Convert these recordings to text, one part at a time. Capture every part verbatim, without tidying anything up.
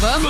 Vamos!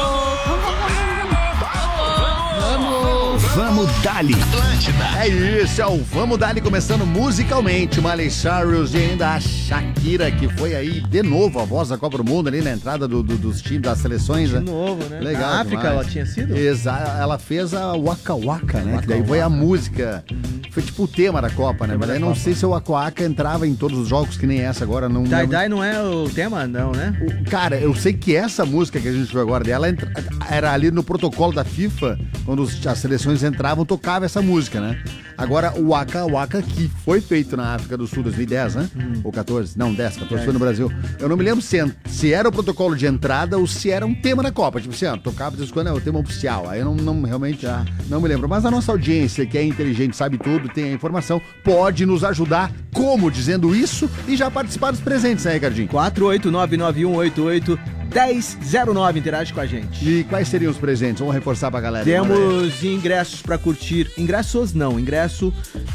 Vamos! Vamos Dali! Atlântida. É isso, é o Vamos Dali começando musicalmente. Miley Cyrus e ainda a Shakira, que foi aí de novo a voz da Copa do Mundo ali na entrada do, do, dos times, das seleções. De né? novo, né? Legal. Na África demais. ela tinha sido? Exato, ela fez a Waka Waka, né? Waka que daí foi a Waka. música. Foi tipo o tema da Copa, né? Tema Mas da daí não Copa. sei se o Waka Waka entrava em todos os jogos, que nem essa agora. Não, Dai não... Dai não é o tema, não, né? O- Cara, eu sei que essa música que a gente viu agora dela entra- era ali no protocolo da FIFA, quando os- as seleções entravam, tocava essa música, né? Agora, o Waka Waka, que foi feito na África do Sul, dois mil e dez, né? Ou catorze? Não, dez, catorze foi no Brasil. Eu não me lembro se, en- se era o protocolo de entrada ou se era um tema da Copa. Tipo assim, ó, tocava de quando é o tema oficial. Aí eu não, não realmente ah, não me lembro. Mas a nossa audiência, que é inteligente, sabe tudo, tem a informação, pode nos ajudar, como dizendo isso, e já participar dos presentes, né, Ricardinho? quatro oito nove nove um oito oito um zero zero nove, interage com a gente. E quais seriam os presentes? Vamos reforçar pra galera. Manda aí. Temos ingressos pra curtir. Ingressos não, ingresso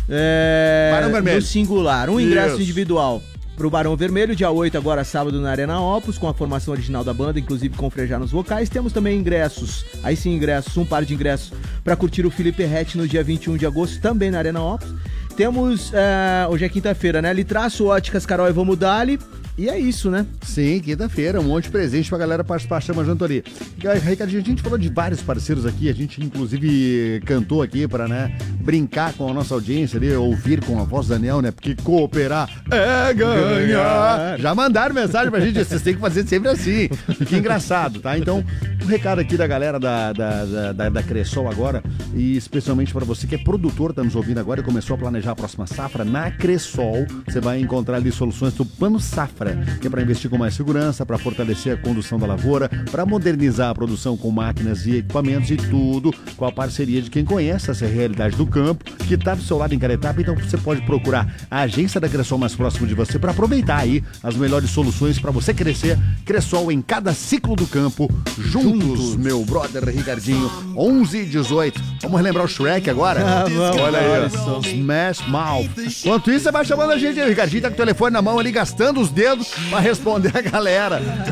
é, Barão Vermelho. no singular. Um ingresso Isso. individual pro Barão Vermelho, dia oito, agora sábado, na Arena Opus, com a formação original da banda, inclusive com o Frejá nos vocais. Temos também ingressos, aí sim ingressos, um par de ingressos pra curtir o Felipe Rett no dia vinte e um de agosto, também na Arena Opus. Temos, é, hoje é quinta-feira, né? Litraço, Óticas, Carol e Vamos Dali. E é isso, né? Sim, quinta-feira, um monte de presente pra galera participar, chama Jantoria. Ricardinho, a gente falou de vários parceiros aqui, a gente inclusive cantou aqui pra, né, brincar com a nossa audiência ali, ouvir com a voz do Daniel, né, porque cooperar é ganhar. Já mandaram mensagem pra gente, vocês têm que fazer sempre assim, que engraçado, tá? Então, um recado aqui da galera da, da, da, da, da Cressol agora, e especialmente pra você que é produtor, tá nos ouvindo agora e começou a planejar a próxima safra, na Cressol, você vai encontrar ali soluções do Plano Safra, que é para investir com mais segurança, para fortalecer a condução da lavoura, para modernizar a produção com máquinas e equipamentos e tudo com a parceria de quem conhece essa realidade do campo, que está do seu lado em cada etapa. Então você pode procurar a agência da Cressol mais próximo de você para aproveitar aí as melhores soluções para você crescer. Cressol em cada ciclo do campo, juntos, juntos. Meu brother Ricardinho, onze e dezoito. Vamos relembrar o Shrek agora? Ah, vamos, Olha aí, olha ó. Smash Mouth. Enquanto isso, você vai chamando a gente aí, o Ricardinho tá com o telefone na mão ali, gastando os dedos pra responder a galera.